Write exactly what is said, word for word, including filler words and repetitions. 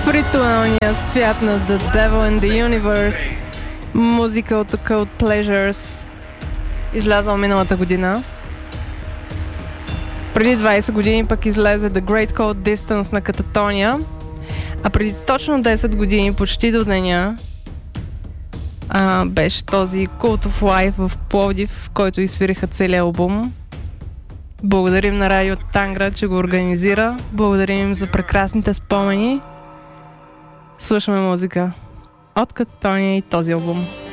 ритуалния свят на The Devil in the Universe, музика от Occult Pleasures, излязъл миналата година. Преди двайсет години пък излезе The Great Cold Distance на Katatonia, а преди точно десет години, почти до деня, а, беше този Cult of Life в Пловдив, в който изсвириха целият албум. Благодарим на Радио Тангра, че го организира. Благодарим им за прекрасните спомени. Слушаме музика от Katatonia и този албум.